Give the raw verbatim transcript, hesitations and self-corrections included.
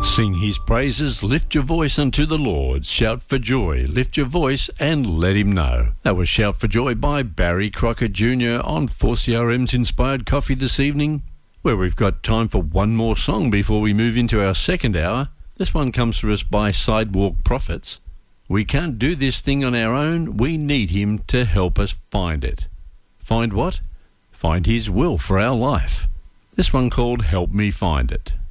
Sing his praises, lift your voice unto the Lord. Shout for joy, lift your voice and let him know. That was Shout for Joy by Barry Crocker Junior on four C R M's Inspired Coffee this evening, where we've got time for one more song before we move into our second hour. This one comes to us by Sidewalk Prophets. We can't do this thing on our own. We need him to help us find it. Find what? Find his will for our life. This one called Help Me Find It.